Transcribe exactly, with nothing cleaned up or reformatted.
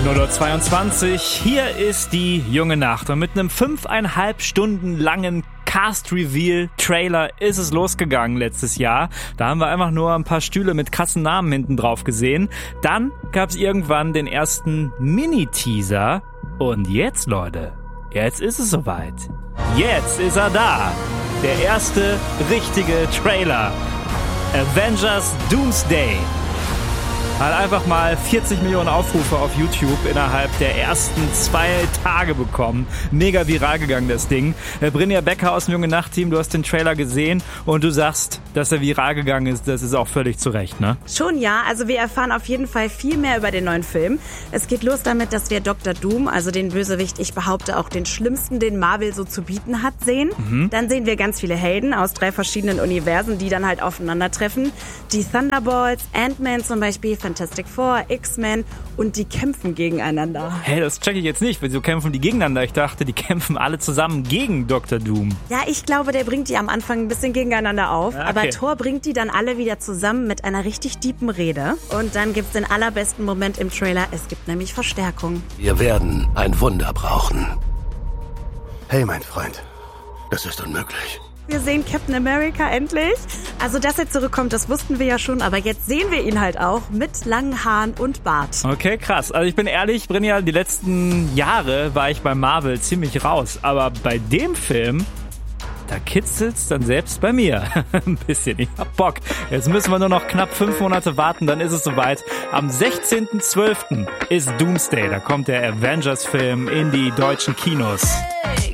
null Uhr zweiundzwanzig, hier ist die junge Nacht und mit einem fünfeinhalb Stunden langen Cast-Reveal-Trailer ist es losgegangen letztes Jahr. Da haben wir einfach nur ein paar Stühle mit krassen Namen hinten drauf gesehen. Dann gab es irgendwann den ersten Mini-Teaser und jetzt, Leute, jetzt ist es soweit. Jetzt ist er da. Der erste richtige Trailer. Avengers Doomsday. Hat einfach mal vierzig Millionen Aufrufe auf YouTube innerhalb der ersten zwei Tage bekommen. Mega viral gegangen, das Ding. Brynja Becker aus dem Junge Nacht-Team, du hast den Trailer gesehen und du sagst, dass er viral gegangen ist. Das ist auch völlig zu Recht, ne? Schon ja, also wir erfahren auf jeden Fall viel mehr über den neuen Film. Es geht los damit, dass wir Doktor Doom, also den Bösewicht, ich behaupte auch den schlimmsten, den Marvel so zu bieten hat, sehen. Mhm. Dann sehen wir ganz viele Helden aus drei verschiedenen Universen, die dann halt aufeinandertreffen. Die Thunderbolts, Ant-Man zum Beispiel, Fantastic Four, X-Men und die kämpfen gegeneinander. Hey, das check ich jetzt nicht. Wieso kämpfen die gegeneinander? Ich dachte, die kämpfen alle zusammen gegen Doktor Doom. Ja, ich glaube, der bringt die am Anfang ein bisschen gegeneinander auf. Ja, okay. Aber Thor bringt die dann alle wieder zusammen mit einer richtig deepen Rede. Und dann gibt's den allerbesten Moment im Trailer. Es gibt nämlich Verstärkung. Wir werden ein Wunder brauchen. Hey, mein Freund, das ist unmöglich. Wir sehen Captain America endlich. Also, dass er zurückkommt, das wussten wir ja schon, aber jetzt sehen wir ihn halt auch mit langen Haaren und Bart. Okay, krass. Also ich bin ehrlich, Brynja, die letzten Jahre war ich bei Marvel ziemlich raus. Aber bei dem Film, da kitzelt's dann selbst bei mir ein bisschen. Ich hab Bock. Jetzt müssen wir nur noch knapp fünf Monate warten, dann ist es soweit. Am sechzehnten zwölften ist Doomsday. Da kommt der Avengers-Film in die deutschen Kinos.